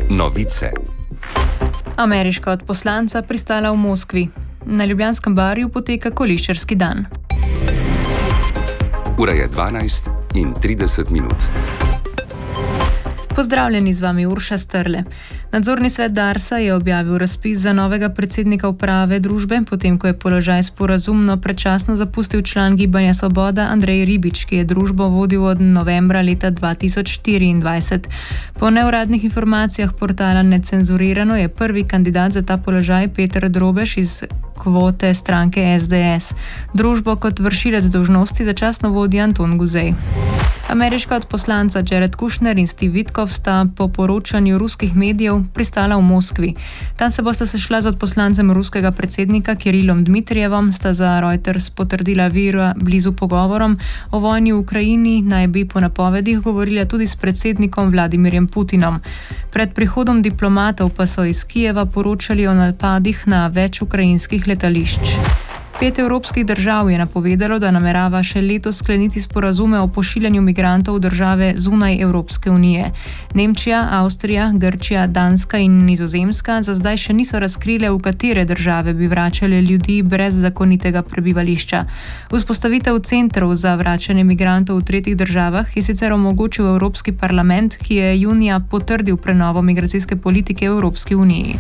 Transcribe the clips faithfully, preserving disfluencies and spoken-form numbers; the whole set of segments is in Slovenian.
Novice. Ameriška odposlanca pristala v Moskvi. Na Ljubljanskem barju poteka koliščarski dan. Ura je dvanajst in trideset minut. Pozdravljeni, z vami Urša Strle. Nadzorni svet Darsa je objavil razpis za novega predsednika uprave družbe, potem ko je položaj sporazumno predčasno zapustil član Gibanja Svoboda Andrej Ribič, ki je družbo vodil od novembra leta dva tisoč štiriindvajset. Po neuradnih informacijah portala Necenzurirano je prvi kandidat za ta položaj Peter Drobež iz kvote stranke S D S. Družbo kot vršilec dolžnosti začasno vodi Anton Guzej. Ameriška odposlanca Jared Kushner in Steve Witkoff sta po poročanju ruskih medijev pristala v Moskvi. Tam se bosta sešla z odposlancem ruskega predsednika Kirilom Dmitrijevom, sta za Reuters potrdila vira blizu pogovorom. O vojni v Ukrajini naj bi po napovedih govorila tudi s predsednikom Vladimirjem Putinom. Pred prihodom diplomatov pa so iz Kijeva poročali o napadih na več ukrajinskih letališč. Pet evropskih držav je napovedalo, da namerava še letos skleniti sporazume o pošiljanju migrantov v države zunaj Evropske unije. Nemčija, Avstrija, Grčija, Danska in Nizozemska za zdaj še niso razkrile, v katere države bi vračale ljudi brez zakonitega prebivališča. Vzpostavitev centrov za vračanje migrantov v tretjih državah je sicer omogočil Evropski parlament, ki je junija potrdil prenovo migracijske politike v Evropski uniji.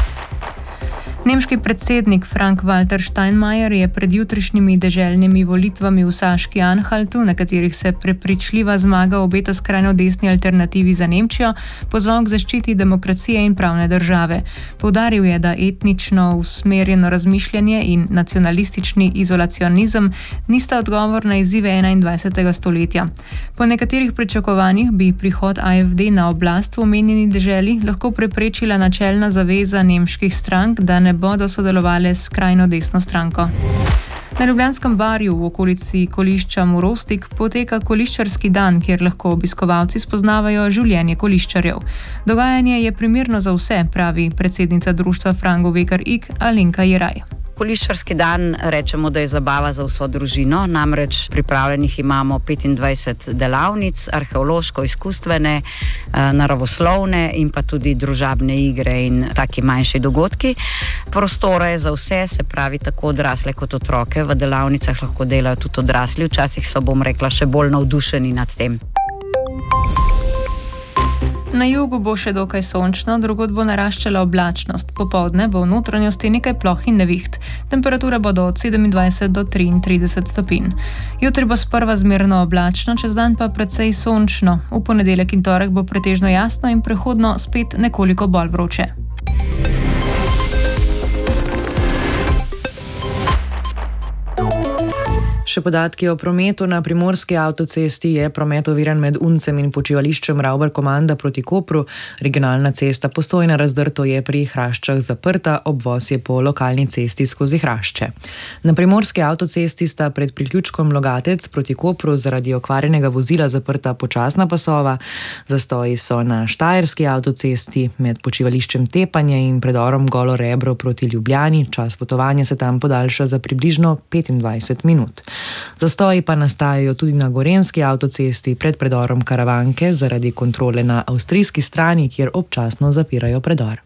Nemški predsednik Frank-Walter Steinmeier je pred jutrišnjimi deželnimi volitvami v Saški-Anhaltu, na katerih se prepričljiva zmaga obeta skrajno desni alternativi za Nemčijo, pozval k zaščiti demokracije in pravne države. Poudaril je, da etnično usmerjeno razmišljanje in nacionalistični izolacionizem nista odgovor na izzive enaindvajsetega stoletja. Po nekaterih pričakovanjih bi prihod A F D na oblast v omenjeni deželi lahko preprečila načelna zaveza nemških strank, da ne bodo sodelovali s skrajno desno stranko. Na Ljubljanskem barju v okolici kolišča Morostik poteka koliščarski dan, kjer lahko obiskovalci spoznavajo življenje koliščarjev. Dogajanje je primerno za vse, pravi predsednica društva Frango Vekar Ig Alenka Jeraj. Koliščarski dan rečemo, da je zabava za vso družino, namreč pripravljenih imamo petindvajset delavnic, arheološko-izkustvene, naravoslovne in pa tudi družabne igre in taki manjši dogodki. Prostora je za vse, se pravi tako odrasle kot otroke. V delavnicah lahko delajo tudi odrasli, včasih so, bom rekla, še bolj navdušeni nad tem. Na jugu bo še dokaj sončno, drugod bo naraščala oblačnost. Popoldne bo v notranjosti nekaj ploh in neviht. Temperature bodo od sedemindvajset do triintrideset stopinj. Jutri bo sprva zmerno oblačno, čez dan pa precej sončno. V ponedeljek in torek bo pretežno jasno in prehodno spet nekoliko bolj vroče. Še podatki o prometu. Na primorski avtocesti je promet oviran med Uncem in počivališčem Ravbar-Komanda proti Kopru. Regionalna cesta Postojna-Razdrto je pri Hraščah zaprta, obvoz je po lokalni cesti skozi Hrašče. Na primorski avtocesti sta pred priključkom Logatec proti Kopru zaradi okvarjenega vozila zaprta počasna pasova. Zastoji so na štajerski avtocesti med počivališčem Tepanje in predorom Golo Rebro proti Ljubljani. Čas potovanja se tam podaljša za približno petindvajset minut. Zastoji pa nastajajo tudi na gorenjski avtocesti pred predorom Karavanke zaradi kontrole na avstrijski strani, kjer občasno zapirajo predor.